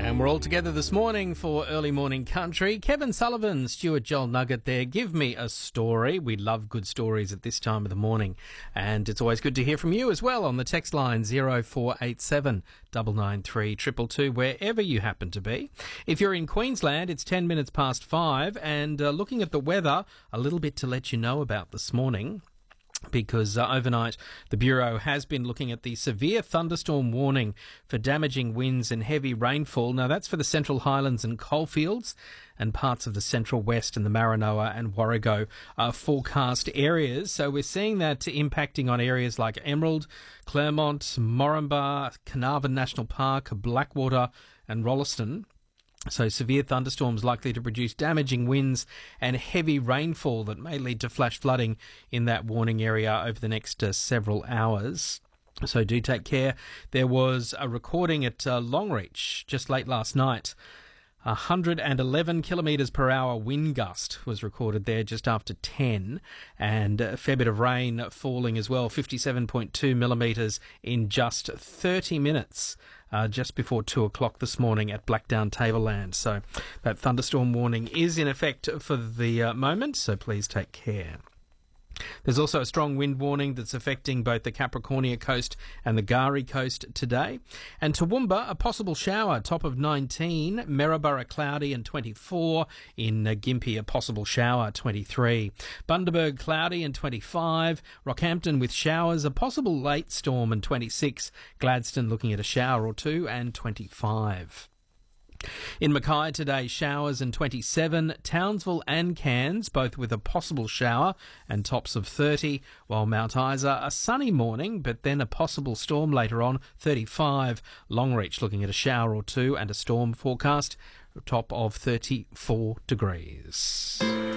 And we're all together this morning for Early Morning Country. Kevin Sullivan, Stuart Joel Nugget there. Give me a story. We love good stories at this time of the morning. And it's always good to hear from you as well on the text line 0487 993 222, wherever you happen to be. If you're in Queensland, it's 10 minutes past 5. And looking at the weather, a little bit to let you know about this morning. Because overnight, the Bureau has been looking at the severe thunderstorm warning for damaging winds and heavy rainfall. Now, that's for the Central Highlands and Coalfields and parts of the Central West and the Maranoa and Warrego forecast areas. So we're seeing that impacting on areas like Emerald, Claremont, Moranbah, Carnarvon National Park, Blackwater and Rolleston. So severe thunderstorms likely to produce damaging winds and heavy rainfall that may lead to flash flooding in that warning area over the next several hours. So do take care. There was a recording at Longreach just late last night. 111 kilometres per hour wind gust was recorded there just after 10, and a fair bit of rain falling as well, 57.2 millimetres in just 30 minutes just before 2 o'clock this morning at Blackdown Tableland. So that thunderstorm warning is in effect for the moment, so please take care. There's also a strong wind warning that's affecting both the Capricornia coast and the Gari coast today. And Toowoomba, a possible shower, top of 19. Maryborough, cloudy and 24. In Gympie, a possible shower, 23. Bundaberg, cloudy and 25. Rockhampton with showers, a possible late storm and 26. Gladstone looking at a shower or two and 25. In Mackay today, showers and 27, Townsville and Cairns, both with a possible shower and tops of 30, while Mount Isa, a sunny morning, but then a possible storm later on, 35, Longreach looking at a shower or two and a storm forecast, top of 34 degrees.